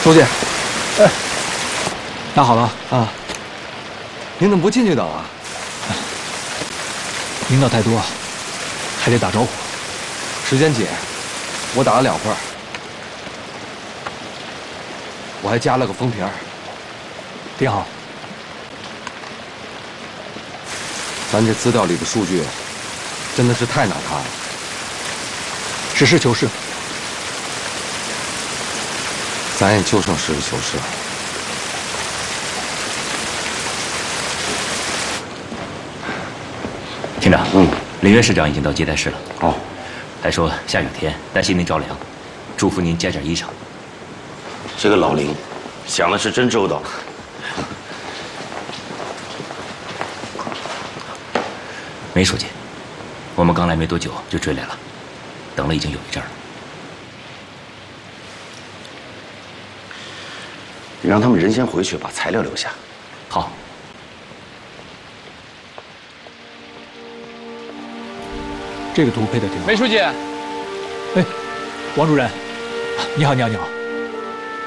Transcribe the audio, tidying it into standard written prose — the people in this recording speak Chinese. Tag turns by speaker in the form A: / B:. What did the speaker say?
A: 书记，
B: 打好了
A: 啊，您怎么不进去等啊？
B: 领导太多，还得打招呼。
A: 时间紧，我打了2份，我还加了个封皮儿，
B: 挺好。
A: 咱这资料里的数据真的是太难看了。
B: 实事求是。
A: 咱也就剩实事求是了。
C: 厅长，林岳市长已经到接待室了。哦，还说下雨天担心您着凉，嘱咐您加件衣裳。
D: 这个老林想的是真周到。
C: 梅书记，我们刚来没多久就追来了，等了已经有一阵了。
D: 你让他们人先回去，把材料留下。
C: 好。
B: 这个图配的挺好。
E: 梅书记，
B: 哎，王主任，你好，你好，你好。